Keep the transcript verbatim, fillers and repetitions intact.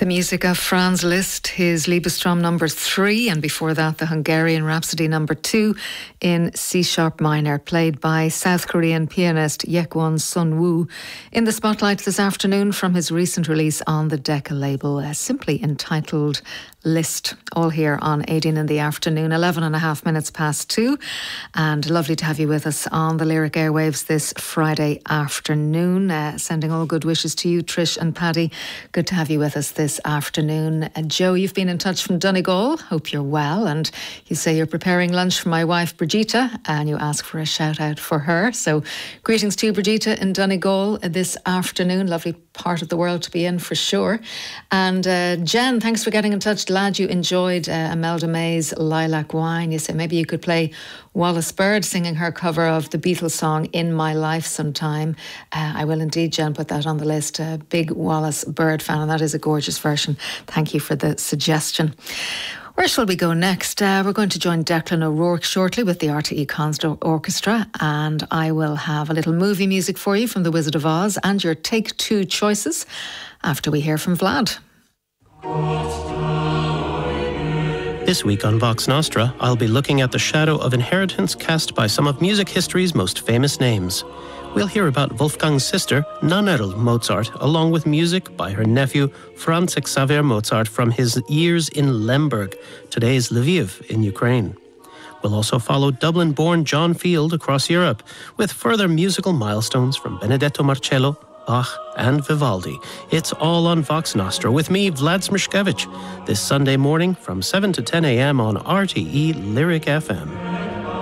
The music of Franz Liszt, his Liebestrom number three, and before that the Hungarian Rhapsody number two in C-sharp minor, played by South Korean pianist Yekwon Sun-woo. In the spotlight this afternoon from his recent release on the Decca label, uh, simply entitled Liszt. All here on eighteen in the afternoon, eleven and a half minutes past two. And lovely to have you with us on the Lyric Airwaves this Friday afternoon. Uh, sending all good wishes to you, Trish and Paddy. Good to have you with us this afternoon. Uh, Joe, you've been in touch from Donegal. Hope you're well. And you say you're preparing lunch for my wife, Brigitte, and you ask for a shout out for her. So greetings to you, Brigitte, in Donegal this afternoon. Lovely part of the world to be in for sure. And uh, Jen, thanks for getting in touch. Glad you enjoyed uh, Imelda May's Lilac Wine. You say maybe you could play Wallace Bird singing her cover of the Beatles song In My Life sometime. Uh, I will indeed, Jen, put that on the list. A big Wallace Bird fan, and that is a gorgeous version. Thank you for the suggestion. Where shall we go next? Uh, we're going to join Declan O'Rourke shortly with the R T E Concert Orchestra, and I will have a little movie music for you from The Wizard of Oz and your Take Two choices after we hear from Vlad. This week on Vox Nostra, I'll be looking at the shadow of inheritance cast by some of music history's most famous names. We'll hear about Wolfgang's sister, Nannerl Mozart, along with music by her nephew, Franz Xaver Mozart, from his years in Lemberg, today's Lviv in Ukraine. We'll also follow Dublin-born John Field across Europe, with further musical milestones from Benedetto Marcello, Bach and Vivaldi. It's all on Vox Nostra with me, Vlad Smrshkevich, this Sunday morning from seven to ten a.m. on R T E Lyric F M.